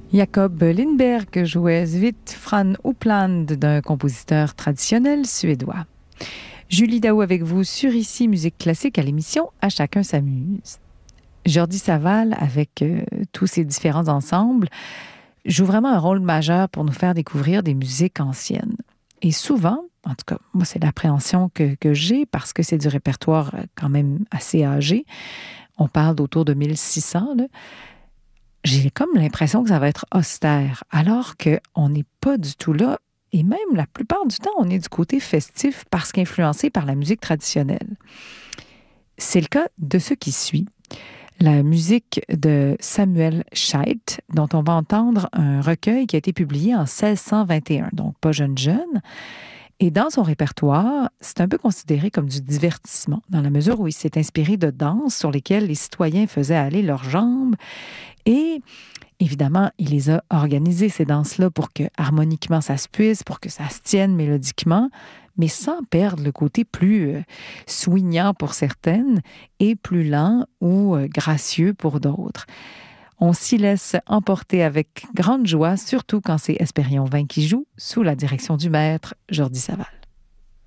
Jacob Lindberg jouait Svit Fran Uppland d'un compositeur traditionnel suédois. Julie Daou avec vous sur Ici Musique Classique à l'émission À chacun s'amuse. Jordi Saval, avec tous ses différents ensembles, joue vraiment un rôle majeur pour nous faire découvrir des musiques anciennes. Et souvent, en tout cas, moi c'est l'appréhension que j'ai parce que c'est du répertoire quand même assez âgé. On parle d'autour de 1600, là. J'ai comme l'impression que ça va être austère, alors qu'on n'est pas du tout là. Et même la plupart du temps, on est du côté festif parce qu'influencé par la musique traditionnelle. C'est le cas de ce qui suit. La musique de Samuel Scheidt, dont on va entendre un recueil qui a été publié en 1621, donc pas jeune. Et dans son répertoire, c'est un peu considéré comme du divertissement, dans la mesure où il s'est inspiré de danses sur lesquelles les citoyens faisaient aller leurs jambes. Et évidemment, il les a organisées, ces danses-là, pour que harmoniquement ça se puisse, pour que ça se tienne mélodiquement, mais sans perdre le côté plus swingant pour certaines et plus lent ou gracieux pour d'autres. On s'y laisse emporter avec grande joie, surtout quand c'est Espérion 20 qui joue, sous la direction du maître Jordi Saval.